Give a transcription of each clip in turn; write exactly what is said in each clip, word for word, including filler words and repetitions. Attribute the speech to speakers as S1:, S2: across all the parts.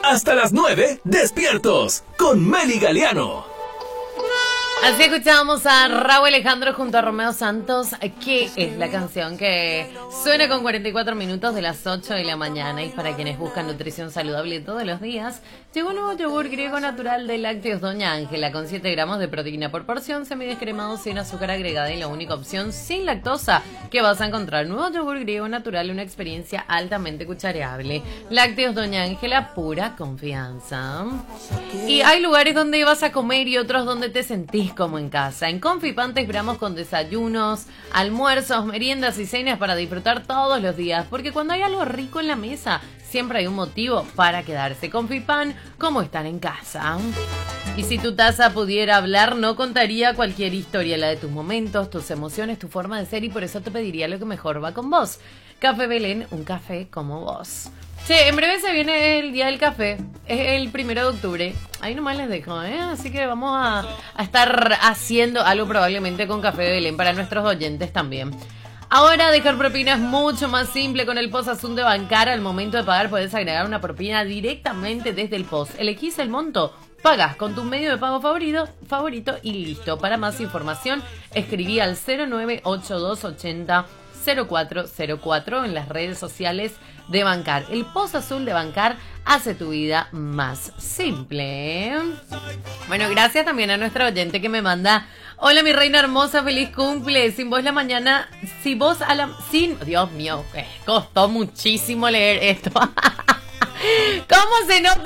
S1: Hasta las nueve, despiertos, con Meli Galeano.
S2: Así escuchábamos a Raúl Alejandro junto a Romeo Santos, que es la canción que suena con cuarenta y cuatro minutos de las ocho de la mañana. Y para quienes buscan nutrición saludable todos los días, llegó un nuevo yogur griego natural de lácteos Doña Ángela, con siete gramos de proteína por porción, semidescremado, sin azúcar agregada y la única opción sin lactosa que vas a encontrar. Nuevo yogur griego natural, una experiencia altamente cuchareable. Lácteos Doña Ángela, pura confianza. Y hay lugares donde vas a comer y otros donde te sentís como en casa. En Confipan te esperamos con desayunos, almuerzos, meriendas y cenas para disfrutar todos los días, porque cuando hay algo rico en la mesa, siempre hay un motivo para quedarse. Confipan, como estar en casa. Y si tu taza pudiera hablar, no contaría cualquier historia, la de tus momentos, tus emociones, tu forma de ser, y por eso te pediría lo que mejor va con vos. Café Belén, un café como vos. Che, en breve se viene el Día del Café, es el primero de octubre, ahí nomás les dejo, ¿eh? Así que vamos a, a estar haciendo algo probablemente con Café Belén para nuestros oyentes también. Ahora dejar propina es mucho más simple con el P O S Azul de Bancar. Al momento de pagar podés agregar una propina directamente desde el P O S. Elegís el monto, pagás con tu medio de pago favorito, favorito y listo. Para más información, escribí al cero nueve ocho dos ochenta cero cuatro cero cuatro en las redes sociales de Bancar. El P O S Azul de Bancar hace tu vida más simple. Bueno, gracias también a nuestra oyente que me manda: hola mi reina hermosa, feliz cumple. Sin vos la mañana, si vos a la... Sin... Dios mío, eh, costó muchísimo leer esto. ¿Cómo se nota?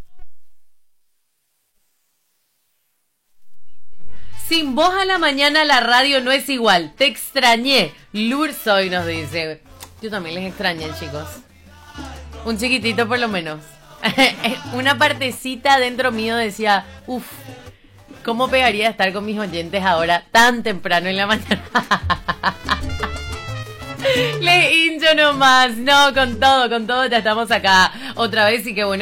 S2: Sin vos a la mañana la radio no es igual. Te extrañé. Lourdes hoy nos dice. Yo también les extrañé, chicos. Un chiquitito por lo menos. Una partecita dentro mío decía, uff, ¿cómo pegaría estar con mis oyentes ahora tan temprano en la mañana? Le hincho nomás. No, con todo, con todo ya estamos acá otra vez y qué bueno.